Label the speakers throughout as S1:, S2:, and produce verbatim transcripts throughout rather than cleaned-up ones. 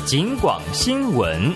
S1: 警广新闻。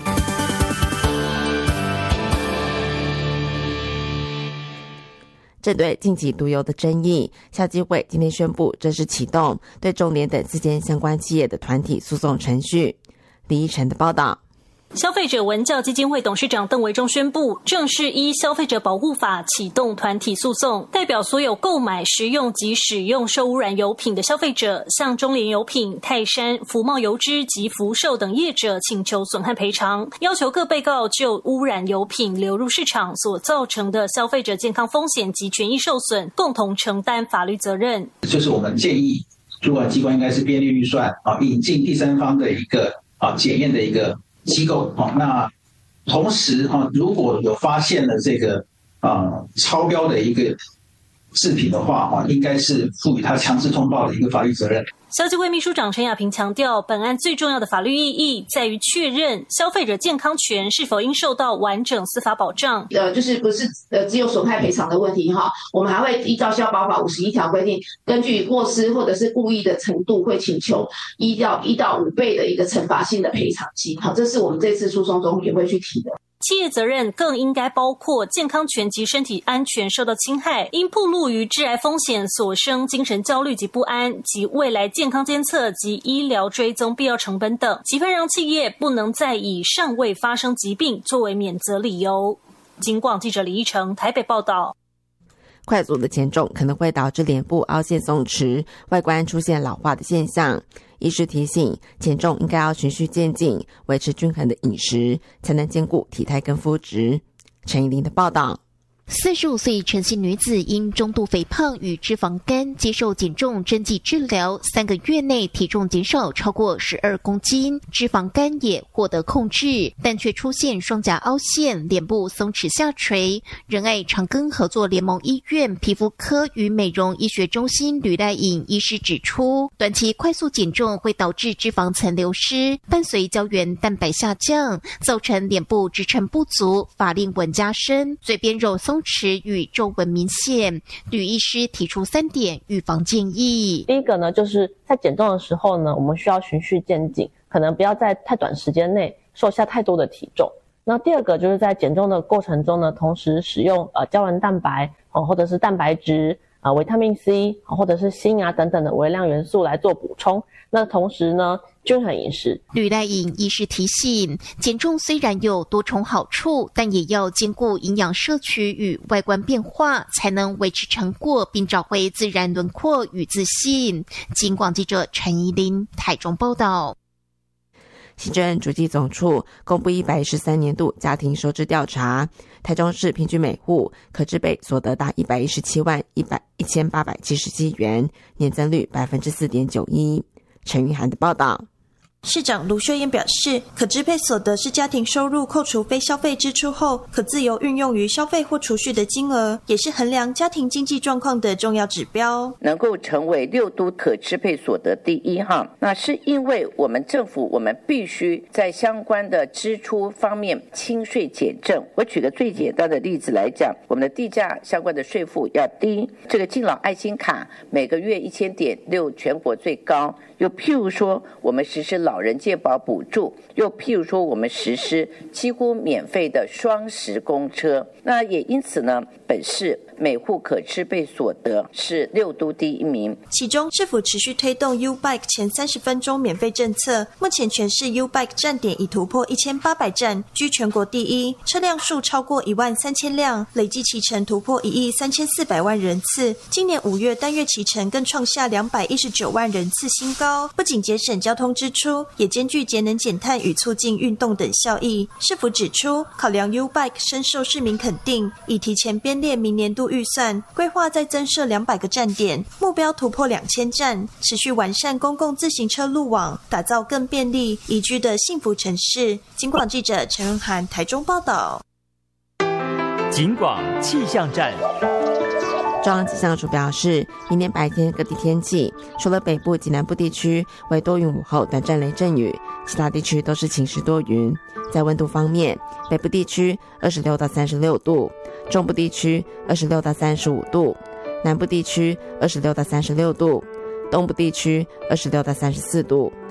S2: 针对近期毒油的争议，消基会今天宣布正式启动对重联等四间相关企业的团体诉讼程序。李依晨的报道。
S3: 消费者文教基金会董事长邓维中宣布，正式依消费者保护法启动团体诉讼，代表所有购买、食用及使用受污染油品的消费者，向中联油品、泰山、福茂油脂及福寿等业者请求损害赔偿，要求各被告就污染油品流入市场所造成的消费者健康风险及权益受损，共同承担法律责任。
S4: 就是我们建议主管机关应该是编列预算啊，引进第三方的一个啊检验的一个机构，那同时如果有发现了这个呃超标的一个制品的话，应该是赋予他强制通报的一个法律责任。
S3: 消基会秘书长陈亚平强调，本案最重要的法律意义在于确认消费者健康权是否应受到完整司法保障。
S5: 呃，就是不是呃只有损害赔偿的问题哈，我们还会依照消保法五十一条规定，根据过失或者是故意的程度，会请求一到一到五倍的一个惩罚性的赔偿金。好，这是我们这次诉讼中也会去提的。
S3: 企业责任更应该包括健康权及身体安全受到侵害，因暴露于致癌风险所生精神焦虑及不安，及未来健康监测及医疗追踪必要成本等，期盼让企业不能再以尚未发生疾病作为免责理由。警广记者李依成台北报道。
S2: 快速的减重可能会导致脸部凹陷松弛，外观出现老化的现象。医师提醒，减重应该要循序渐进，维持均衡的饮食，才能兼顾体态跟肤质。陈怡琳的报道。
S6: 四十五岁陈姓女子因中度肥胖与脂肪肝接受减重针剂治疗，三个月内体重减少超过十二公斤，脂肪肝也获得控制，但却出现双颊凹陷、脸部松弛下垂。仁爱长庚合作联盟医院皮肤科与美容医学中心吕赖颖医师指出，短期快速减重会导致脂肪层流失，伴随胶原蛋白下降，造成脸部支撑不足，法令纹加深，嘴边肉松弛与皱纹明显。吕医师提出三点预防建议。
S7: 第一个呢，就是在减重的时候呢，我们需要循序渐进，可能不要在太短时间内瘦下太多的体重。那第二个就是在减重的过程中呢，同时使用呃胶原蛋白、哦、或者是蛋白质啊、呃、维他命 C、哦、或者是锌啊等等的微量元素来做补充。那同时呢，均衡饮食。
S6: 吕赖颖医师提醒，减重虽然有多重好处，但也要兼顾营养摄取与外观变化，才能维持成果，并找回自然轮廓与自信。警广记者陈怡琳台中报道。
S2: 行政主计总处公布一百一十三年度家庭收支调查，台中市平均每户可支配所得达一百一十七万一千八百七十七元，年增率 百分之四点九一。陈玉涵的报道。
S8: 市长卢秀燕表示，可支配所得是家庭收入扣除非消费支出后可自由运用于消费或储蓄的金额，也是衡量家庭经济状况的重要指标。
S9: 能够成为六都可支配所得第一哈，那是因为我们政府我们必须在相关的支出方面轻税减政。我举个最简单的例子来讲，我们的地价相关的税负要低，这个敬老爱心卡每个月一千点六全国最高。又譬如说我们实施老人健保补助，又譬如说我们实施几乎免费的双十公车。那也因此呢，本市每户可支配所得是六都第一名。
S8: 其中市府持续推动 U-Bike 前三十分钟免费政策，目前全市 U-Bike 站点已突破一千八百站，居全国第一，车辆数超过一万三千辆，累计骑乘突破一亿三千四百万人次。今年五月单月骑乘更创下两百一十九万人次新高，不仅节省交通支出，也兼具节能减碳与促进运动等效益。市府指出，考量 U-Bike 深受市民肯定，已提前编列明年度预算，规划再增设两百个站点，目标突破两千站，持续完善公共自行车路网，打造更便利宜居的幸福城市。警广记者陈润涵台中报道。
S1: 警广气象站。
S2: 中央气象署表示，明天白天各地天气除了北部及南部地区为多云午后短暂雷阵雨，其他地区都是晴时多云。在温度方面，北部地区二十六到三十六度，中部地区二十六到三十五度，南部地区二十六到三十六度，东部地区二十六到三十四度，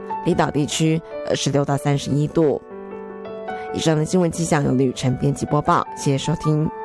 S2: 离岛地区二十六到三十一度。以上的新闻气象由吕晨编辑播报，谢谢收听。